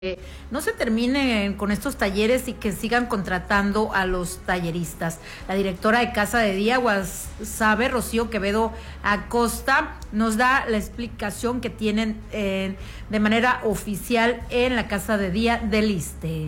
no se terminen con estos talleres y que sigan contratando a los talleristas. La directora de Casa de Día Guasave, Rocío Quevedo Acosta, nos da la explicación que tienen de manera oficial en la Casa de Día del Iste.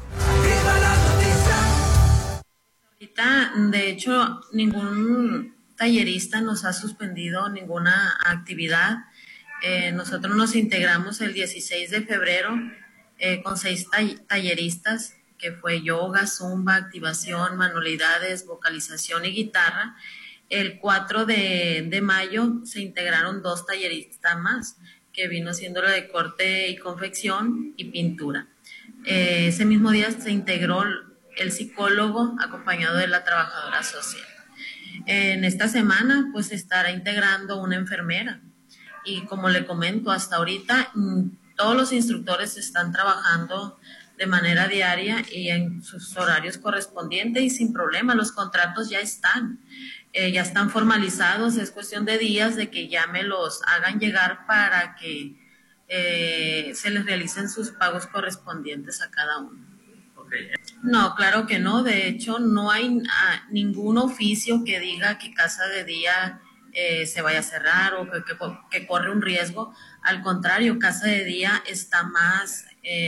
Ahorita, de hecho, ningún tallerista nos ha suspendido ninguna actividad. Nosotros nos integramos el 16 de febrero con 6 talleristas, que fue yoga, zumba, activación, manualidades, vocalización y guitarra. El 4 de mayo se integraron 2 talleristas más, que vino siendo la de corte y confección y pintura. Ese mismo día se integró el psicólogo acompañado de la trabajadora social. En esta semana pues se estará integrando una enfermera y, como le comento, hasta ahorita todos los instructores están trabajando de manera diaria y en sus horarios correspondientes y sin problema. Los contratos ya están formalizados. Es cuestión de días de que ya me los hagan llegar para que se les realicen sus pagos correspondientes a cada uno. Okay. No, claro que no. De hecho, no hay ningún oficio que diga que Casa de Día se vaya a cerrar o que corre un riesgo. Al contrario, Casa de Día está más,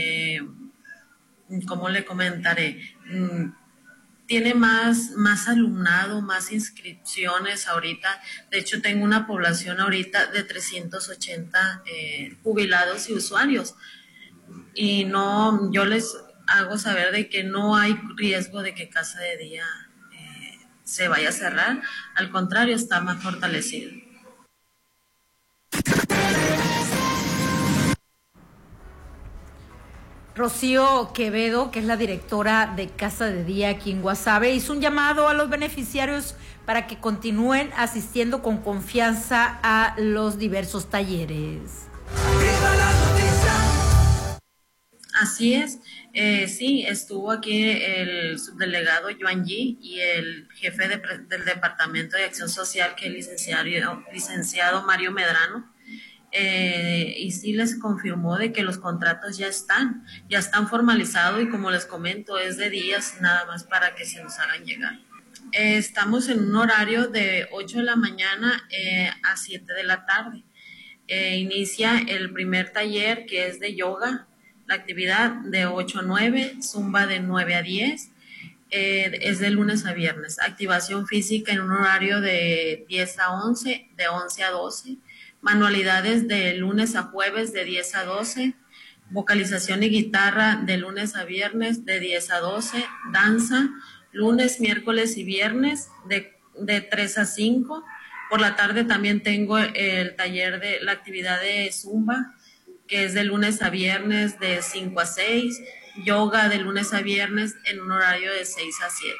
¿cómo le comentaré? Tiene más alumnado, más inscripciones ahorita. De hecho, tengo una población ahorita de 380 jubilados y usuarios. Y no, yo les hago saber de que no hay riesgo de que Casa de Día se vaya a cerrar. Al contrario, está más fortalecido. Rocío Quevedo, que es la directora de Casa de Día aquí en Guasave, hizo un llamado a los beneficiarios para que continúen asistiendo con confianza a los diversos talleres. Así es, sí, estuvo aquí el subdelegado Yuan Yi y el jefe del Departamento de Acción Social, que es el licenciado Mario Medrano, y sí les confirmó de que los contratos ya están formalizados y, como les comento, es de días nada más para que se nos hagan llegar. Estamos en un horario de 8 de la mañana a 7 de la tarde. Inicia el primer taller, que es de yoga. La actividad de 8 a 9, zumba de 9 a 10, es de lunes a viernes. Activación física en un horario de 10 a 11, de 11 a 12. Manualidades de lunes a jueves de 10 a 12. Vocalización y guitarra de lunes a viernes de 10 a 12. Danza, lunes, miércoles y viernes de 3 a 5. Por la tarde también tengo el taller de la actividad de zumba, que es de lunes a viernes de 5 a 6, yoga de lunes a viernes en un horario de 6 a 7.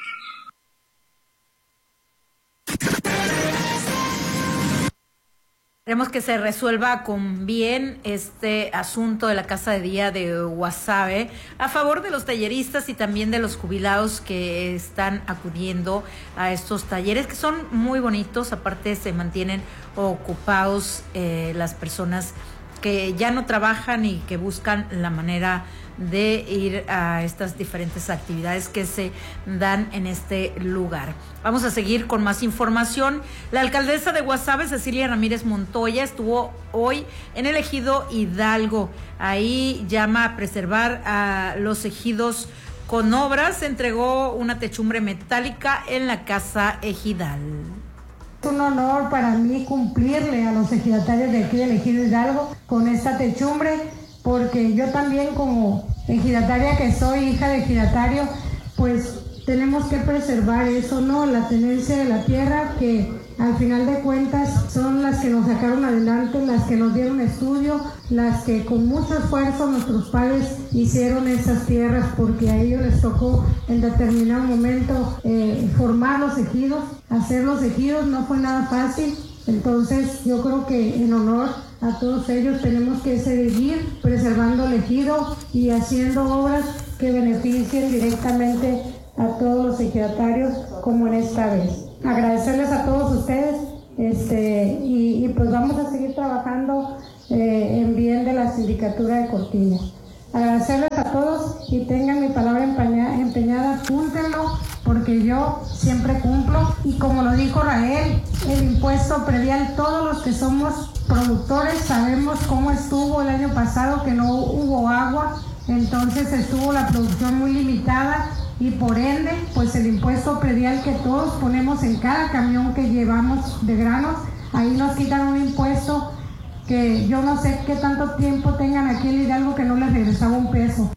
Queremos que se resuelva con bien este asunto de la Casa de Día de Guasave a favor de los talleristas y también de los jubilados que están acudiendo a estos talleres, que son muy bonitos. Aparte, se mantienen ocupados las personas que ya no trabajan y que buscan la manera de ir a estas diferentes actividades que se dan en este lugar. Vamos a seguir con más información. La alcaldesa de Guasave, Cecilia Ramírez Montoya, estuvo hoy en el ejido Hidalgo. Ahí llama a preservar a los ejidos con obras. Entregó una techumbre metálica en la casa ejidal. Es un honor para mí cumplirle a los ejidatarios de aquí del ejido Hidalgo con esta techumbre, porque yo también, como ejidataria que soy, hija de ejidatario, pues tenemos que preservar eso, ¿no? La tenencia de la tierra, que al final de cuentas son las que nos sacaron adelante, las que nos dieron estudio, las que con mucho esfuerzo nuestros padres hicieron esas tierras, porque a ellos les tocó en determinado momento formar los ejidos, hacer los ejidos, no fue nada fácil. Entonces yo creo que en honor a todos ellos tenemos que seguir preservando el ejido y haciendo obras que beneficien directamente a todos los ejidatarios, como en esta vez. Agradecerles a todos ustedes y pues vamos a seguir trabajando en bien de la sindicatura de Cortina. Agradecerles a todos y tengan mi palabra empeñada, cúmplenlo, porque yo siempre cumplo. Y como lo dijo Rael, el impuesto predial, todos los que somos productores sabemos cómo estuvo el año pasado, que no hubo agua, entonces estuvo la producción muy limitada y por ende, pues el impuesto predial que todos ponemos en cada camión que llevamos de granos, ahí nos quitan un impuesto que yo no sé qué tanto tiempo tengan aquí en Hidalgo que no les regresaba un peso.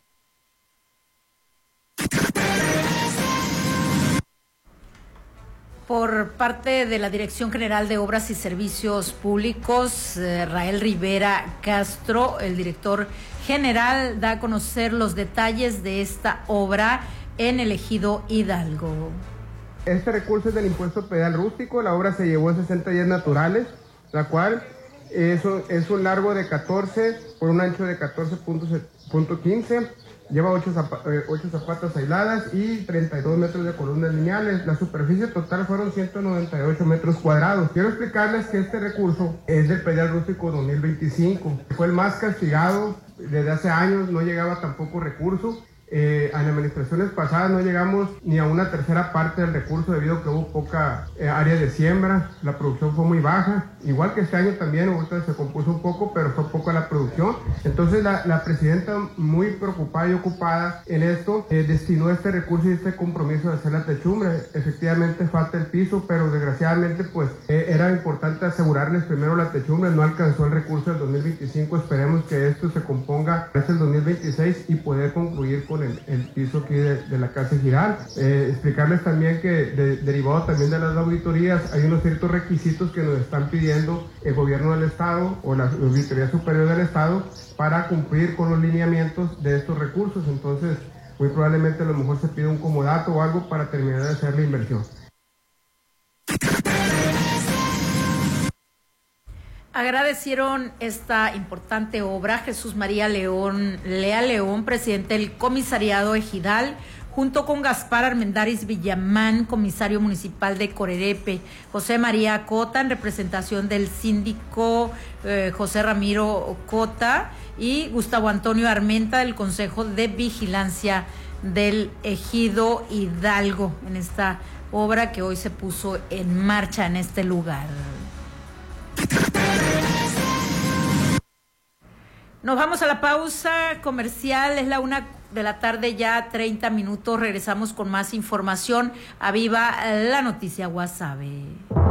Por parte de la Dirección General de Obras y Servicios Públicos, Rael Rivera Castro, el director general, da a conocer los detalles de esta obra en el ejido Hidalgo. Este recurso es del impuesto predial rústico. La obra se llevó en 60 días naturales, la cual es un largo de 14 por un ancho de 14.15. Lleva 8 zapatas aisladas y 32 metros de columnas lineales. La superficie total fueron 198 metros cuadrados. Quiero explicarles que este recurso es del predial rústico 2025. Fue el más castigado desde hace años, no llegaba tampoco recurso. En administraciones pasadas no llegamos ni a una tercera parte del recurso debido a que hubo poca área de siembra, la producción fue muy baja, igual que este año también, ahorita se compuso un poco, pero fue poca la producción. Entonces la presidenta, muy preocupada y ocupada en esto, destinó este recurso y este compromiso de hacer la techumbre. Efectivamente falta el piso, pero desgraciadamente pues era importante asegurarles primero la techumbre, no alcanzó el recurso del 2025, esperemos que esto se componga hasta el 2026 y poder concluir con el piso aquí de la Casa Ejidal. Explicarles también que derivado también de las auditorías hay unos ciertos requisitos que nos están pidiendo el gobierno del estado o la Auditoría Superior del Estado para cumplir con los lineamientos de estos recursos. Entonces muy probablemente a lo mejor se pide un comodato o algo para terminar de hacer la inversión. Agradecieron esta importante obra Jesús María Lea León, presidente del comisariado ejidal, junto con Gaspar Armendáriz Villamán, comisario municipal de Corerepe, José María Cota, en representación del síndico José Ramiro Cota, y Gustavo Antonio Armenta, del Consejo de Vigilancia del ejido Hidalgo, en esta obra que hoy se puso en marcha en este lugar. Nos vamos a la pausa comercial, es la 1:00 p.m, ya 30 minutos, regresamos con más información. Aviva la noticia Guasave.